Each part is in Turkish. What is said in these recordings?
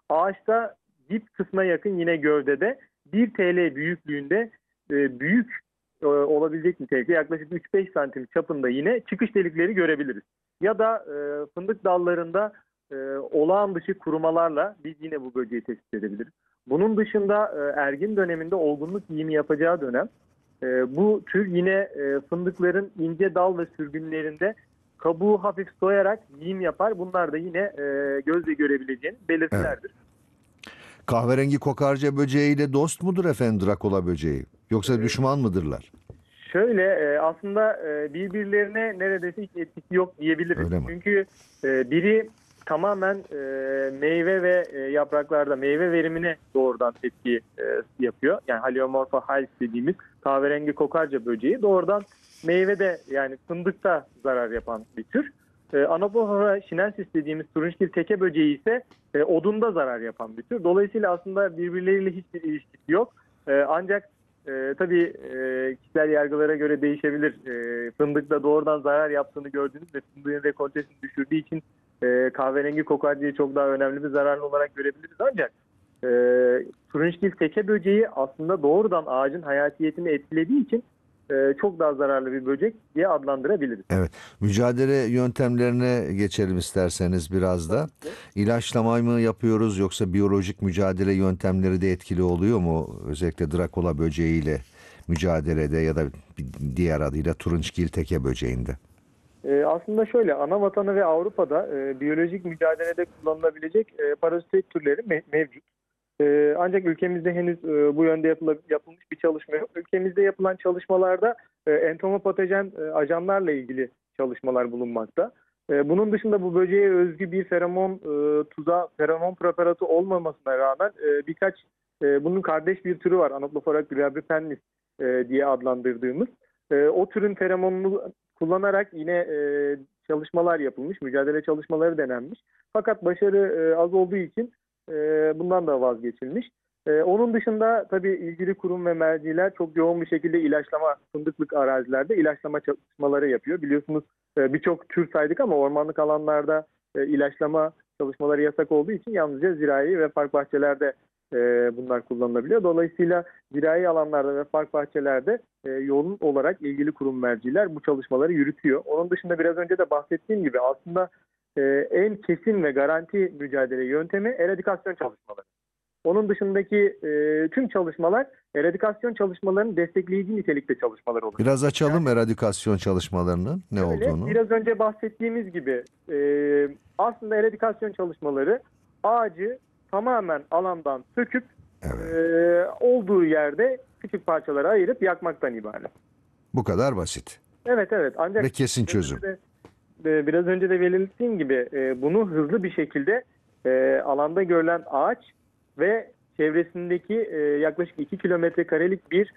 ağaçta dip kısmına yakın yine gövdede 1 TL büyüklüğünde büyük olabilecek nitelikte yaklaşık 3-5 santim çapında yine çıkış delikleri görebiliriz. Ya da fındık dallarında olağan dışı kurumalarla biz yine bu böceği tespit edebiliriz. Bunun dışında ergin döneminde olgunluk yiyimi yapacağı dönem bu tür yine fındıkların ince dal ve sürgünlerinde kabuğu hafif soyarak yiyim yapar. Bunlar da yine gözle görebileceğiniz Evet. belirtilerdir. Kahverengi kokarca böceğiyle dost mudur efendim Drakula böceği? Yoksa E, düşman mıdırlar? Şöyle aslında birbirlerine neredeyse hiç etkisi yok diyebiliriz. Öyle mi? Çünkü biri tamamen meyve ve yapraklarda meyve verimine doğrudan etki yapıyor. Yani Haliomorpha halis dediğimiz kahverengi kokarca böceği doğrudan meyvede yani fındıkta zarar yapan bir tür. Anaphora sinensis dediğimiz turunçgil teke böceği ise odunda zarar yapan bir tür. Dolayısıyla aslında birbirleriyle hiçbir ilişkisi yok. Ancak tabii kişisel yargılara göre değişebilir. Fındıkta doğrudan zarar yaptığını gördüğünüz ve fındığın rekoltesini düşürdüğü için kahverengi kokarcayı çok daha önemli bir zararlı olarak görebiliriz. Ancak e, turunçgil teke böceği aslında doğrudan ağacın hayatiyetini etkilediği için çok daha zararlı bir böcek diye adlandırabiliriz. Evet. Mücadele yöntemlerine geçelim isterseniz biraz da. İlaçlama mı yapıyoruz yoksa biyolojik mücadele yöntemleri de etkili oluyor mu? Özellikle Drakula böceğiyle mücadelede ya da diğer adıyla turunçgil teke böceğinde. Aslında şöyle ana vatanı ve Avrupa'da biyolojik mücadelede kullanılabilecek parasit türleri mevcut. Ancak ülkemizde henüz bu yönde yapılmış bir çalışma yok. Ülkemizde yapılan çalışmalarda entomopatojen ajanlarla ilgili çalışmalar bulunmakta. Bunun dışında bu böceğe özgü bir feromon feromon preparatı olmamasına rağmen birkaç bunun kardeş bir türü var. Anoplophora glabripennis diye adlandırdığımız. O türün feromonunu kullanarak yine çalışmalar yapılmış, mücadele çalışmaları denenmiş. Fakat başarı az olduğu için bundan da vazgeçilmiş. Onun dışında tabii ilgili kurum ve merciler çok yoğun bir şekilde ilaçlama, fındıklık arazilerde ilaçlama çalışmaları yapıyor. Biliyorsunuz birçok tür saydık ama ormanlık alanlarda ilaçlama çalışmaları yasak olduğu için yalnızca zirai ve park bahçelerde bunlar kullanılabiliyor. Dolayısıyla zirai alanlarda ve park bahçelerde yoğun olarak ilgili kurum merciler bu çalışmaları yürütüyor. Onun dışında biraz önce de bahsettiğim gibi aslında en kesin ve garanti mücadele yöntemi eradikasyon çalışmaları. Onun dışındaki tüm çalışmalar eradikasyon çalışmalarının destekleyici nitelikte çalışmalar olur. Biraz açalım Yani eradikasyon çalışmalarının ne şöyle olduğunu. biraz önce bahsettiğimiz gibi aslında eradikasyon çalışmaları ağacı tamamen alandan söküp Evet. olduğu yerde küçük parçalara ayırıp yakmaktan ibaret. Bu kadar basit Evet evet ve ancak kesin biraz çözüm. önce biraz önce de belirttiğim gibi bunu hızlı bir şekilde alanda görülen ağaç ve çevresindeki yaklaşık 2 kilometre karelik bir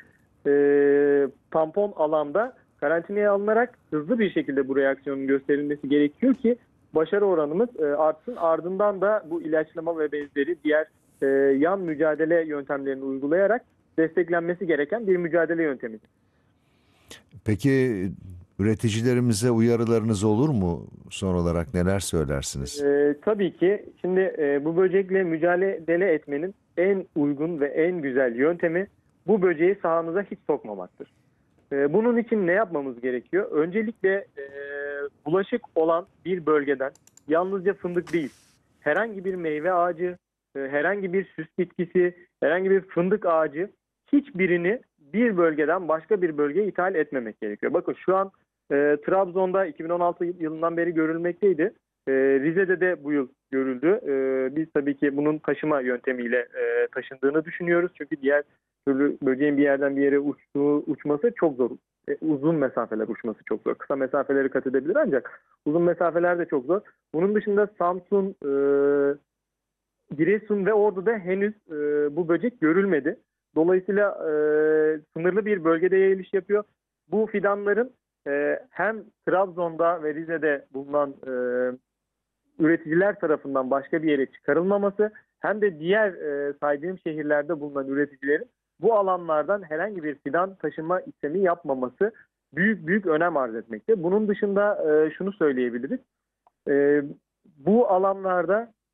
tampon alanda karantinaya alınarak hızlı bir şekilde bu reaksiyonun gösterilmesi gerekiyor ki başarı oranımız artsın. Ardından da bu ilaçlama ve benzeri diğer yan mücadele yöntemlerini uygulayarak desteklenmesi gereken bir mücadele yöntemidir. Peki üreticilerimize uyarılarınız olur mu? Son olarak neler söylersiniz? Tabii ki. Şimdi bu böcekle mücadele etmenin en uygun ve en güzel yöntemi bu böceği sahanıza hiç sokmamaktır. Bunun için ne yapmamız gerekiyor? Öncelikle bulaşık olan bir bölgeden yalnızca fındık değil, herhangi bir meyve ağacı, herhangi bir süs bitkisi, herhangi bir fındık ağacı hiçbirini bir bölgeden başka bir bölgeye ithal etmemek gerekiyor. Bakın şu an Trabzon'da 2016 yılından beri görülmekteydi. Rize'de de bu yıl görüldü. Biz tabii ki bunun taşıma yöntemiyle taşındığını düşünüyoruz. Çünkü diğer türlü böceğin bir yerden bir yere uçması çok zor. Uzun mesafeler uçması çok zor. Kısa mesafeleri kat edebilir ancak uzun mesafeler de çok zor. Bunun dışında Samsun, Giresun ve Ordu'da henüz bu böcek görülmedi. Dolayısıyla sınırlı bir bölgede yayılış yapıyor. Bu fidanların hem Trabzon'da ve Rize'de bulunan üreticiler tarafından başka bir yere çıkarılmaması hem de diğer saydığım şehirlerde bulunan üreticilerin bu alanlardan herhangi bir fidan taşıma işlemi yapmaması büyük büyük önem arz etmekte. Bunun dışında şunu söyleyebiliriz. Bu alanlarda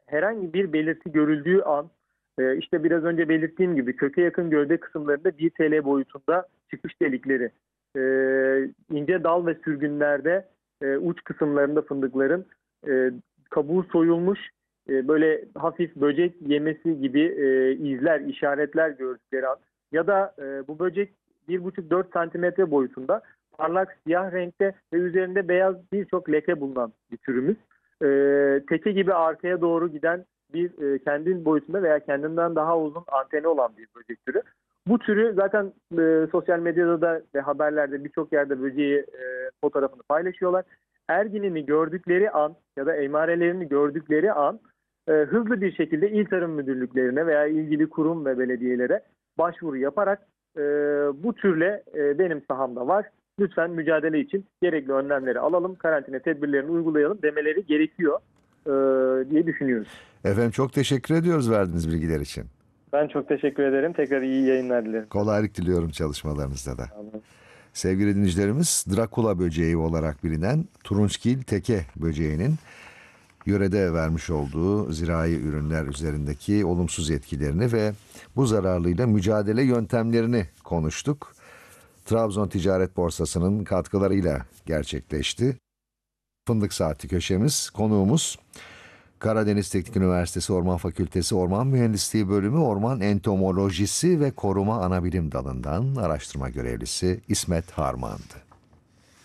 herhangi bir belirti görüldüğü an işte biraz önce belirttiğim gibi köke yakın gövde kısımlarında 1 TL boyutunda çıkış delikleri, ince dal ve sürgünlerde uç kısımlarında fındıkların kabuğu soyulmuş, böyle hafif böcek yemesi gibi izler, işaretler gördükleri an ya da bu böcek 1,5-4 santimetre boyutunda parlak siyah renkte ve üzerinde beyaz birçok leke bulunan bir türümüz. Teke gibi arkaya doğru giden bir kendi boyutunda veya kendinden daha uzun anteni olan bir böcek türü. Bu türü zaten sosyal medyada da ve haberlerde birçok yerde böceği fotoğrafını paylaşıyorlar. Erginini gördükleri an ya da emarelerini gördükleri an hızlı bir şekilde İl Tarım Müdürlüklerine veya ilgili kurum ve belediyelere başvuru yaparak bu türle benim sahamda var. Lütfen mücadele için gerekli önlemleri alalım, karantina tedbirlerini uygulayalım demeleri gerekiyor diye düşünüyoruz. Efendim çok teşekkür ediyoruz verdiğiniz bilgiler için. Ben çok teşekkür ederim. Tekrar iyi yayınlar dilerim. Kolaylık diliyorum çalışmalarınızda da. Tamam. Sevgili dinleyicilerimiz, Drakula böceği olarak bilinen turunçgil teke böceğinin yörede vermiş olduğu zirai ürünler üzerindeki olumsuz etkilerini ve bu zararlıyla mücadele yöntemlerini konuştuk. Trabzon Ticaret Borsası'nın katkılarıyla gerçekleşti. Fındık Saati köşemiz, konuğumuz Karadeniz Teknik Üniversitesi Orman Fakültesi Orman Mühendisliği Bölümü Orman Entomolojisi ve Koruma Anabilim Dalı'ndan araştırma görevlisi İsmet Harman'dı.